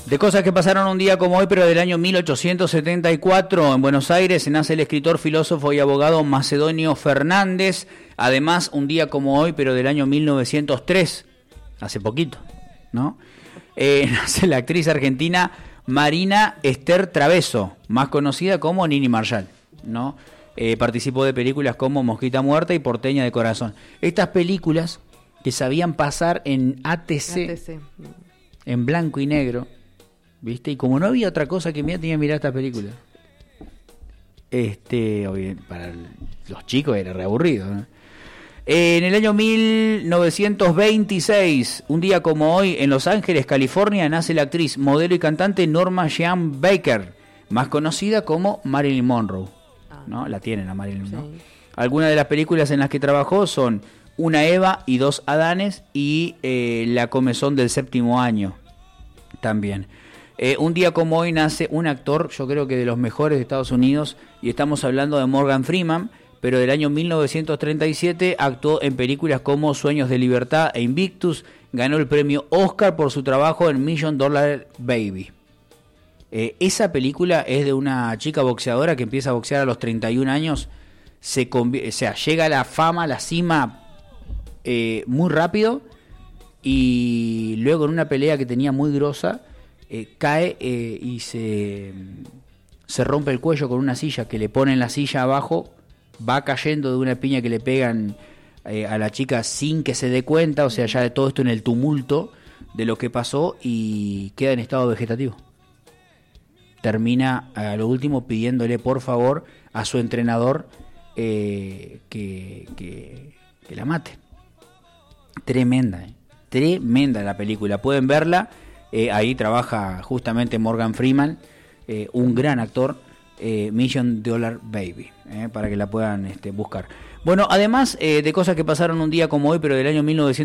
De cosas que pasaron un día como hoy, pero del año 1874, en Buenos Aires, nace el escritor, filósofo y abogado Macedonio Fernández. Además, un día como hoy, pero del año 1903, hace poquito, ¿no? Nace la actriz argentina Marina Esther Traveso, más conocida como Nini Marshall, ¿no? Participó de películas como Mosquita Muerta y Porteña de Corazón. Estas películas que sabían pasar en ATC. En blanco y negro, ¿viste? Y como no había otra cosa que tenía que mirar esta película. Para los chicos era re aburrido, ¿no? En el año 1926, un día como hoy, en Los Ángeles, California, nace la actriz, modelo y cantante Norma Jean Baker, más conocida como Marilyn Monroe, ¿no? La tienen a Marilyn, ¿no? Sí. Algunas de las películas en las que trabajó son Una Eva y Dos Adanes y La Comezón del Séptimo Año, también. Un día como hoy nace un actor, yo creo que de los mejores de Estados Unidos, y estamos hablando de Morgan Freeman, pero del año 1937 actuó en películas como Sueños de Libertad e Invictus, ganó el premio Oscar por su trabajo en $1 Million Baby. Esa película es de una chica boxeadora que empieza a boxear a los 31 años, llega a la fama, a la cima muy rápido, y luego en una pelea que tenía muy grosa, cae y se rompe el cuello con una silla que le ponen la silla abajo, va cayendo de una piña que le pegan a la chica sin que se dé cuenta, o sea, ya de todo esto en el tumulto de lo que pasó, y queda en estado vegetativo. Termina a lo último pidiéndole por favor a su entrenador que la mate. Tremenda, tremenda la película, pueden verla. Ahí trabaja justamente Morgan Freeman, un gran actor, $1 Million Baby, para que la puedan buscar. Bueno, además de cosas que pasaron un día como hoy, pero del año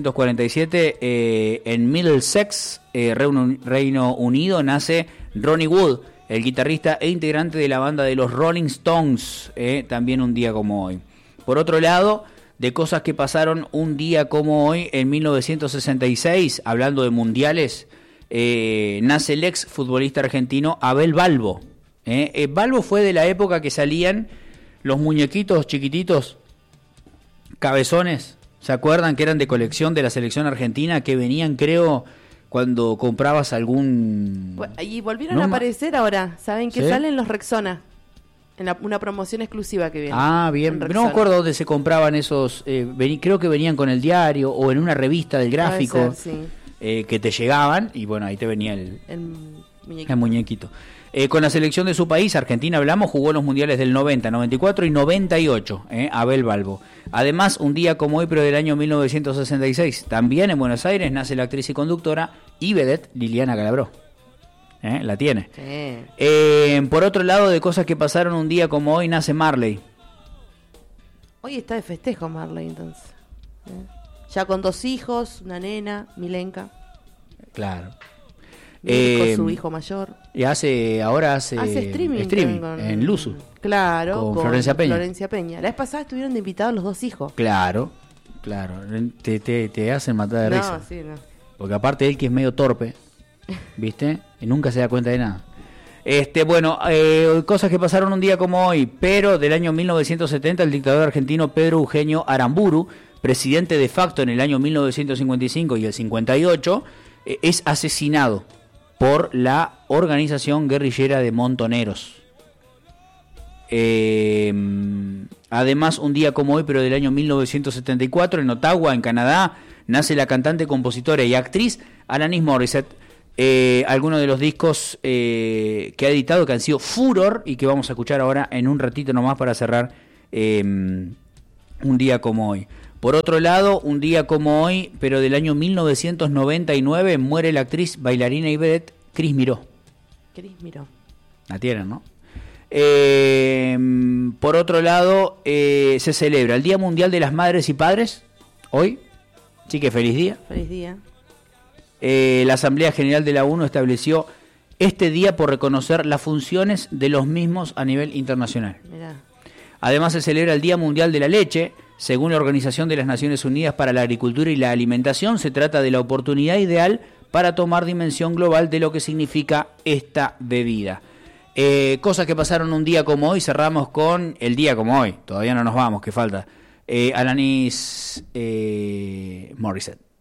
1947, en Middlesex, Reino Unido, nace Ronnie Wood, el guitarrista e integrante de la banda de los Rolling Stones, también un día como hoy. Por otro lado, de cosas que pasaron un día como hoy, en 1966, hablando de mundiales, nace el ex futbolista argentino Abel Balbo. Balbo fue de la época que salían los muñequitos chiquititos, cabezones, ¿se acuerdan? Que eran de colección de la selección argentina, que venían, creo, cuando comprabas algún... Y volvieron a aparecer ahora, ¿saben? Que salen los Rexona, en una promoción exclusiva que viene. Ah, bien, no me acuerdo dónde se compraban esos, creo que venían con el diario o en una revista del gráfico. Puede ser, sí. Que te llegaban y bueno, ahí te venía el muñequito. Con la selección de su país, Argentina hablamos, jugó los mundiales del 90, 94 y 98, Abel Balbo. Además, un día como hoy, pero del año 1966, también en Buenos Aires, nace la actriz y conductora y vedette Liliana Calabró. La tiene. Sí. Por otro lado, de cosas que pasaron un día como hoy, nace Marley. Hoy está de festejo Marley, entonces. Ya con 2 hijos, una nena, Milenka. Claro. Con su hijo mayor. Y hace streaming en Luzu. Claro, con Florencia Peña. La vez pasada estuvieron de invitados los 2 hijos. Claro. Te hacen matar de risa. Sí, no. Porque aparte él, que es medio torpe, ¿viste? Y nunca se da cuenta de nada. Cosas que pasaron un día como hoy, pero del año 1970, el dictador argentino Pedro Eugenio Aramburu, presidente de facto en el año 1955 y el 58, es asesinado por la organización guerrillera de Montoneros. Además, un día como hoy, pero del año 1974, en Ottawa, en Canadá, nace la cantante, compositora y actriz Alanis Morissette. Algunos de los discos que ha editado, que han sido furor y que vamos a escuchar ahora en un ratito nomás para cerrar un día como hoy. Por otro lado, un día como hoy, pero del año 1999, muere la actriz, bailarina y vedette Cris Miró. La tienen, ¿no? Por otro lado, se celebra el Día Mundial de las Madres y Padres, hoy. Así que feliz día. Feliz día. La Asamblea General de la ONU estableció este día por reconocer las funciones de los mismos a nivel internacional. Mirá. Además, se celebra el Día Mundial de la Leche. Según la Organización de las Naciones Unidas para la Agricultura y la Alimentación, se trata de la oportunidad ideal para tomar dimensión global de lo que significa esta bebida. Cosas que pasaron un día como hoy, cerramos con el día como hoy, todavía no nos vamos, que falta. Alanis Morissette.